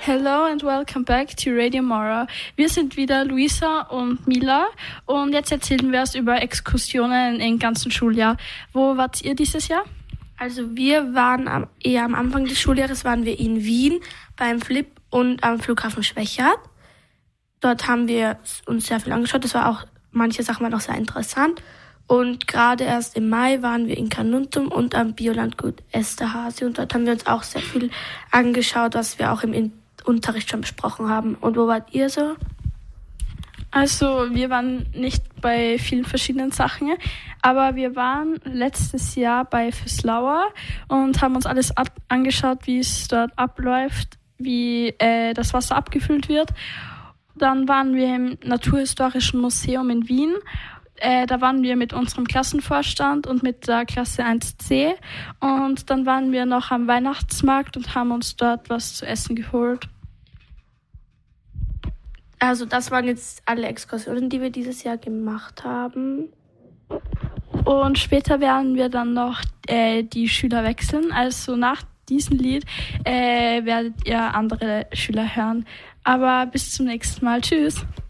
Hello and welcome back to Radio Mora. Wir sind wieder Luisa und Mila und jetzt erzählen wir es über Exkursionen im ganzen Schuljahr. Wo wart ihr dieses Jahr? Also wir waren eher am Anfang des Schuljahres waren wir in Wien beim Flip und am Flughafen Schwechat. Dort haben wir uns sehr viel angeschaut. Das war auch, manche Sachen waren auch sehr interessant. Und gerade erst im Mai waren wir in Carnuntum und am Biolandgut Esterhazy. Und dort haben wir uns auch sehr viel angeschaut, was wir auch im Unterricht schon besprochen haben. Und wo wart ihr so? Also wir waren nicht bei vielen verschiedenen Sachen, aber wir waren letztes Jahr bei Füßlauer und haben uns alles angeschaut, wie es dort abläuft, wie das Wasser abgefüllt wird. Dann waren wir im Naturhistorischen Museum in Wien. Da waren wir mit unserem Klassenvorstand und mit der Klasse 1c. Und dann waren wir noch am Weihnachtsmarkt und haben uns dort was zu essen geholt. Also das waren jetzt alle Exkursionen, die wir dieses Jahr gemacht haben. Und später werden wir dann noch die Schüler wechseln. Also nach diesem Lied werdet ihr andere Schüler hören. Aber bis zum nächsten Mal. Tschüss.